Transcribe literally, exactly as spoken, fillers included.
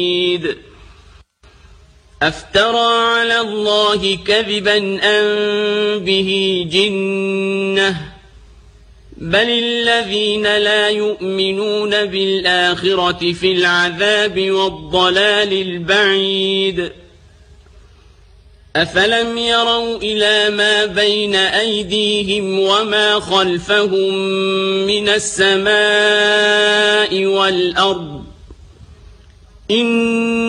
أفترى على الله كذبا أم به جنة بل الذين لا يؤمنون بالآخرة في العذاب والضلال البعيد أفلم يروا إلى ما بين أيديهم وما خلفهم من السماء والأرض إن